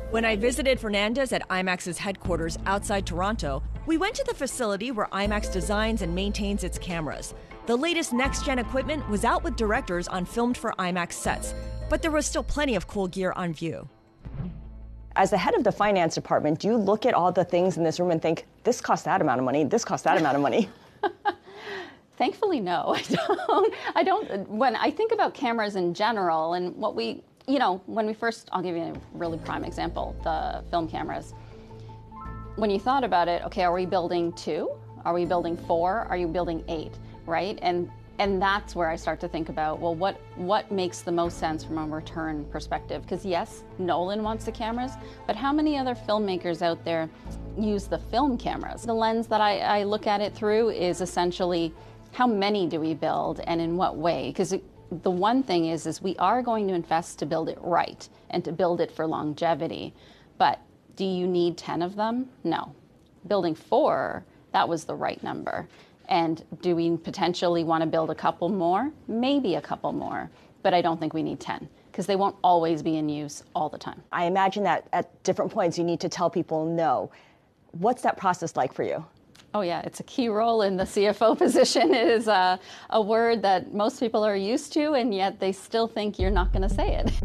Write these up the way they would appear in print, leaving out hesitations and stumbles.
When I visited Fernandez at IMAX's headquarters outside Toronto, we went to the facility where IMAX designs and maintains its cameras. The latest next-gen equipment was out with directors on filmed for IMAX sets, but there was still plenty of cool gear on view. As the head of the finance department, do you look at all the things in this room and think, this costs that amount of money, this costs that amount of money? Thankfully, no, I don't. When I think about cameras in general and what we, when we first, I'll give you a really prime example, the film cameras. When you thought about it, okay, are we building 2? Are we building 4? Are you building 8, right? And that's where I start to think about, well, what makes the most sense from a return perspective? Because yes, Nolan wants the cameras, but how many other filmmakers out there use the film cameras? The lens that I look at it through is essentially, how many do we build and in what way? Because the one thing is we are going to invest to build it right and to build it for longevity. But do you need 10 of them? No. Building 4, that was the right number. And do we potentially want to build a couple more? Maybe a couple more, but I don't think we need 10 because they won't always be in use all the time. I imagine that at different points you need to tell people no. What's that process like for you? Oh yeah, it's a key role in the CFO position. It is a word that most people are used to, and yet they still think you're not going to say it.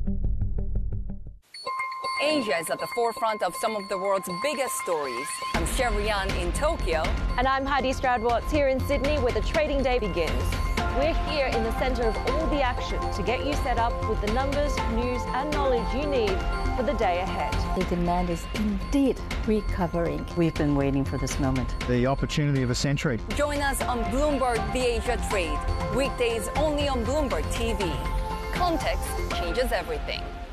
Asia is at the forefront of some of the world's biggest stories. I'm Sherry Yan in Tokyo. And I'm Heidi Stroud-Watts here in Sydney, where the trading day begins. We're here in the centre of all the action to get you set up with the numbers, news and knowledge you need for the day ahead. The demand is indeed recovering. We've been waiting for this moment. The opportunity of a century. Join us on Bloomberg The Asia Trade. Weekdays only on Bloomberg TV. Context changes everything.